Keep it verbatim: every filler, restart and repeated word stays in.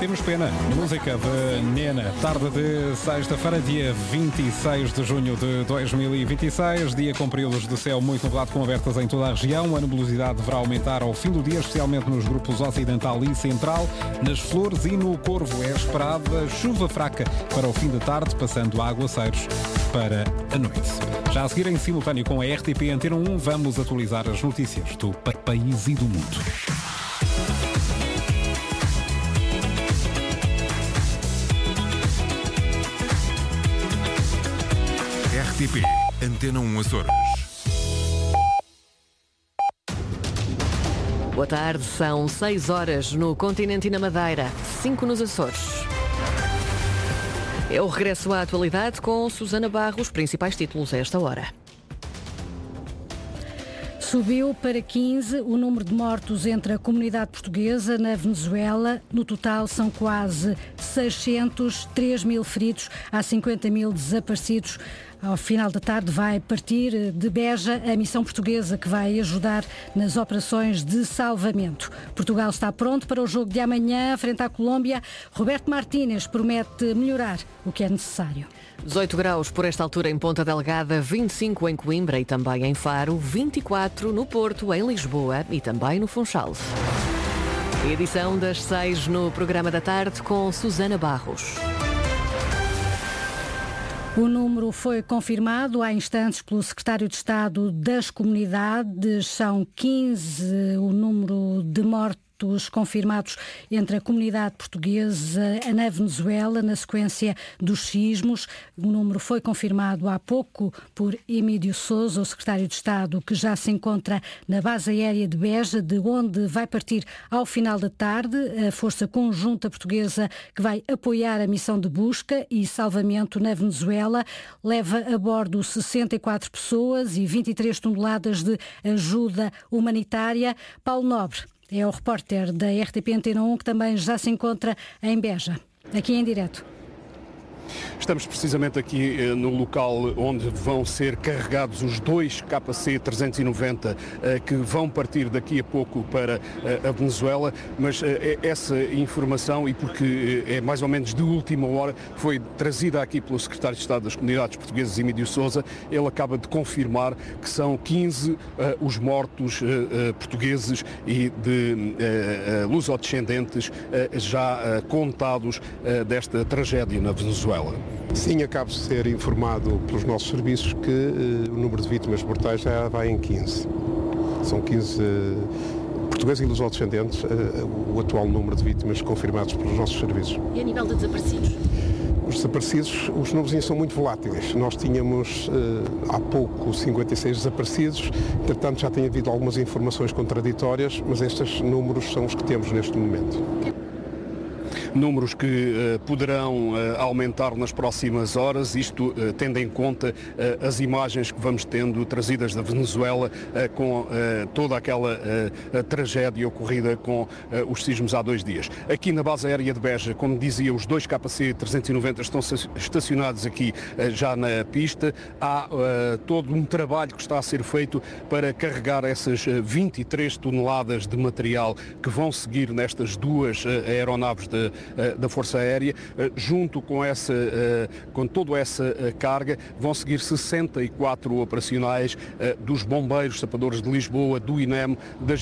Temos pena. Música de Nena. Tarde de sexta-feira, dia vinte e seis de junho de dois mil e vinte e seis. Dia com períodos de céu muito nublado com abertas em toda a região. A nebulosidade deverá aumentar ao fim do dia, especialmente nos grupos ocidental e central. Nas Flores e no Corvo é esperada chuva fraca para o fim da tarde, passando a aguaceiros para a noite. Já a seguir, em simultâneo com a R T P Antena um, vamos atualizar as notícias do país e do mundo. R T P Antena um Açores. Boa tarde, são seis horas no continente e na Madeira, cinco nos Açores. É o regresso à atualidade com Susana Barros, principais títulos a esta hora. Subiu para quinze o número de mortos entre a comunidade portuguesa na Venezuela. No total são quase seiscentos, três mil feridos, há cinquenta mil desaparecidos. Ao final da tarde vai partir de Beja a missão portuguesa que vai ajudar nas operações de salvamento. Portugal está pronto para o jogo de amanhã frente à Colômbia. Roberto Martínez promete melhorar o que é necessário. dezoito graus por esta altura em Ponta Delgada, vinte e cinco em Coimbra e também em Faro, vinte e quatro no Porto, em Lisboa e também no Funchal. Edição das seis no programa da tarde com Susana Barros. O número foi confirmado há instantes pelo secretário de Estado das Comunidades. São quinze o número de mortos confirmados entre a comunidade portuguesa na Venezuela, na sequência dos sismos. O número foi confirmado há pouco por Emílio Sousa, o secretário de Estado, que já se encontra na base aérea de Beja, de onde vai partir ao final da tarde a Força Conjunta Portuguesa que vai apoiar a missão de busca e salvamento na Venezuela. Leva a bordo sessenta e quatro pessoas e vinte e três toneladas de ajuda humanitária. Paulo Nobre é o repórter da R T P Antena um, que também já se encontra em Beja, aqui em direto. Estamos precisamente aqui eh, no local onde vão ser carregados os dois K C trezentos e noventa eh, que vão partir daqui a pouco para eh, a Venezuela, mas eh, essa informação, e porque eh, é mais ou menos de última hora, foi trazida aqui pelo secretário de Estado das Comunidades Portuguesas, Emílio Sousa. Ele acaba de confirmar que são quinze eh, os mortos eh, eh, portugueses e de eh, eh, lusodescendentes eh, já eh, contados eh, desta tragédia na Venezuela. Sim, acabo de ser informado pelos nossos serviços que uh, o número de vítimas mortais já vai em quinze. São quinze uh, portugueses e lusodescendentes, uh, o atual número de vítimas confirmados pelos nossos serviços. E a nível de desaparecidos? Os desaparecidos, os números são muito voláteis. Nós tínhamos uh, há pouco cinquenta e seis desaparecidos, entretanto já tem havido algumas informações contraditórias, mas estes números são os que temos neste momento. Números que uh, poderão uh, aumentar nas próximas horas, isto uh, tendo em conta uh, as imagens que vamos tendo trazidas da Venezuela uh, com uh, toda aquela uh, tragédia ocorrida com uh, os sismos há dois dias. Aqui na base aérea de Beja, como dizia, os dois K C trezentos e noventa estão estacionados aqui uh, já na pista. Há uh, todo um trabalho que está a ser feito para carregar essas uh, vinte e três toneladas de material que vão seguir nestas duas uh, aeronaves de da Força Aérea. Junto com, essa, com toda essa carga vão seguir sessenta e quatro operacionais dos bombeiros, sapadores de Lisboa, do I N E M, das